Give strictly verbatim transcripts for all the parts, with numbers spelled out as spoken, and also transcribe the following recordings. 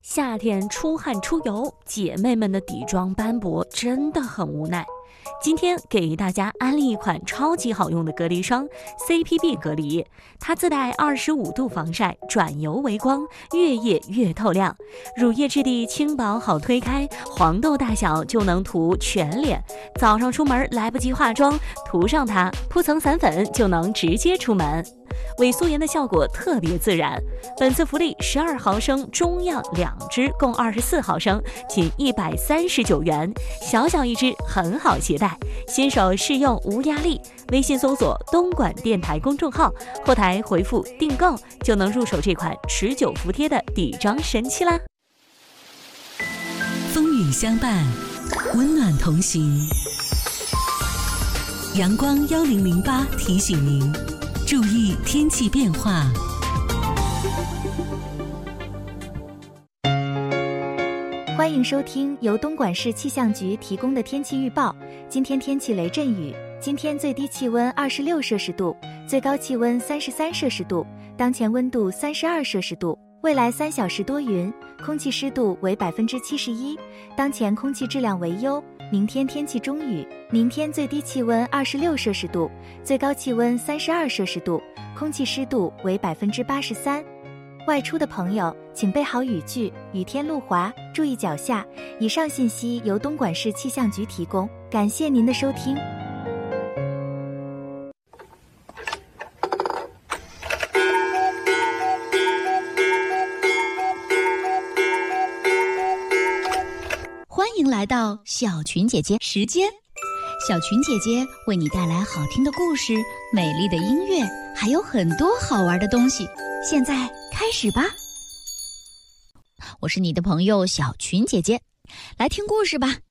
夏天出汗出油，姐妹们的底妆斑驳，真的很无奈。今天给大家安利一款超级好用的隔离霜 C P B 隔离，它自带二十五度防晒，转油为光，越夜越透亮。乳液质地轻薄好推开，黄豆大小就能涂全脸。早上出门来不及化妆，涂上它，铺层散粉就能直接出门。伪素颜的效果特别自然。本次福利十二毫升中样两支，共二十四毫升，仅一百三十九元，小小一支，很好携带。新手试用无压力，微信搜索东莞电台公众号，后台回复订购就能入手这款持久服帖的底妆神器啦。 风雨相伴，温暖同行。阳光幺零零八提醒您，注意天气变化。 欢迎收听由东莞市气象局提供的天气预报。今天天气雷阵雨，今天最低气温二十六摄氏度，最高气温三十三摄氏度，当前温度三十二摄氏度。未来三小时多云，空气湿度为百分之七十一，当前空气质量为优。明天天气中雨，明天最低气温二十六摄氏度，最高气温三十二摄氏度，空气湿度为百分之八十三。外出的朋友请备好雨具，雨天路滑，注意脚下。以上信息由东莞市气象局提供，感谢您的收听。 欢迎来到小群姐姐时间，小群姐姐为你带来好听的故事、美丽的音乐，还有很多好玩的东西。现在开始吧，我是你的朋友小群姐姐，来听故事吧。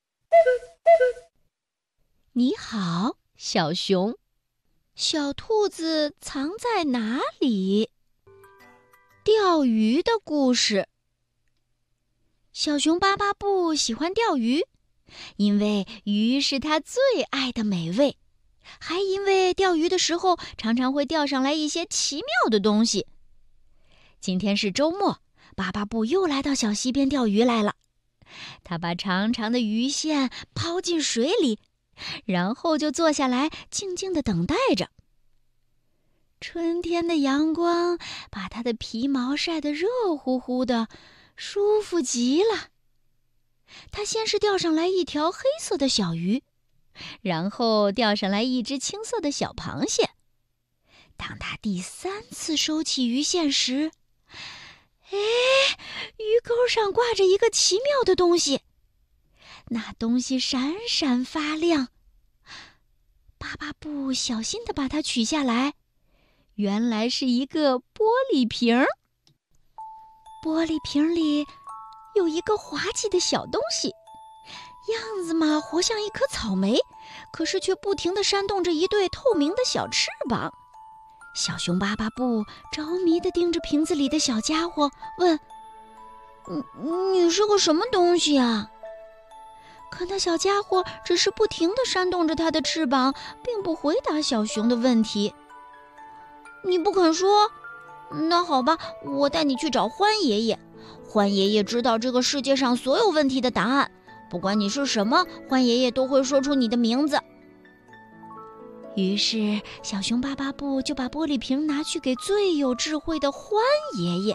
你好，小熊，小兔子藏在哪里？钓鱼的故事。小熊巴巴布喜欢钓鱼，因为鱼是他最爱的美味，还因为钓鱼的时候常常会钓上来一些奇妙的东西。今天是周末，巴巴布又来到小溪边钓鱼来了。他把长长的鱼线抛进水里，然后就坐下来静静地等待着。春天的阳光把他的皮毛晒得热乎乎的，舒服极了。他先是钓上来一条黑色的小鱼，然后钓上来一只青色的小螃蟹。当他第三次收起鱼线时，哎，鱼钩上挂着一个奇妙的东西，那东西闪闪发亮。巴巴布小心地把它取下来，原来是一个玻璃瓶。玻璃瓶里有一个滑稽的小东西，样子嘛，活像一颗草莓，可是却不停地扇动着一对透明的小翅膀。小熊巴巴布着迷地盯着瓶子里的小家伙，问：你你是个什么东西啊？可那小家伙只是不停地扇动着它的翅膀，并不回答小熊的问题。你不肯说？那好吧，我带你去找欢爷爷。欢爷爷知道这个世界上所有问题的答案，不管你是什么，欢爷爷都会说出你的名字。于是小熊巴巴布就把玻璃瓶拿去给最有智慧的欢爷爷。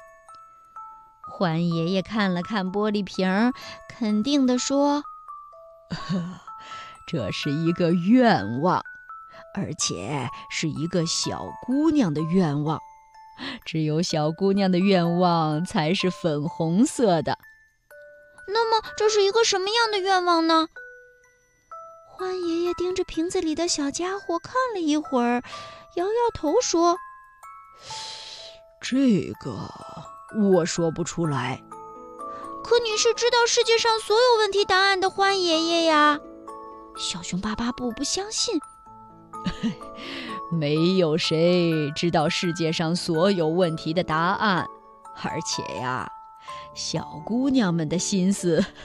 欢爷爷看了看玻璃瓶，肯定地说： 这是一个愿望，而且是一个小姑娘的愿望，只有小姑娘的愿望才是粉红色的。 那么这是一个什么样的愿望呢？欢爷爷盯着瓶子里的小家伙看了一会儿，摇摇头说： 这个我说不出来。 可你是知道世界上所有问题答案的欢爷爷呀。小熊巴巴布不相信。 没有谁知道世界上所有问题的答案，而且呀，小姑娘们的心思